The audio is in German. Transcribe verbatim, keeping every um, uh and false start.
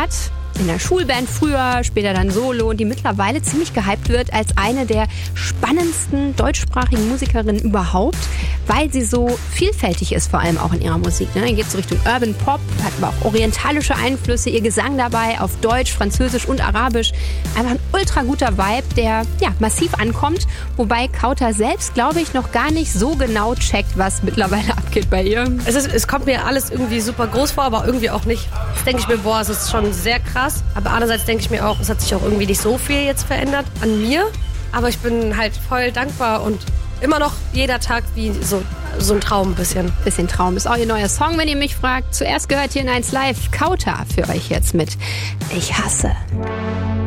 hat. In der Schulband früher, später dann Solo und die mittlerweile ziemlich gehypt wird als eine der spannendsten deutschsprachigen Musikerinnen überhaupt, weil sie so vielfältig ist, vor allem auch in ihrer Musik. Ne? Geht so Richtung Urban Pop, hat aber auch orientalische Einflüsse, ihr Gesang dabei auf Deutsch, Französisch und Arabisch. Einfach ein ultra guter Vibe, der ja massiv ankommt, wobei Kauter selbst, glaube ich, noch gar nicht so genau checkt, was mittlerweile abgeht bei ihr. Es, ist, es kommt mir alles irgendwie super groß vor, aber irgendwie auch nicht. Jetzt denke ich mir, boah, es ist schon sehr krass. Aber andererseits denke ich mir auch, es hat sich auch irgendwie nicht so viel jetzt verändert an mir. Aber ich bin halt voll dankbar und immer noch jeder Tag wie so, so ein Traum ein bisschen. Bisschen Traum ist auch ihr neuer Song, wenn ihr mich fragt. Zuerst gehört hier in eins Live Kauter für euch jetzt mit Ich hasse.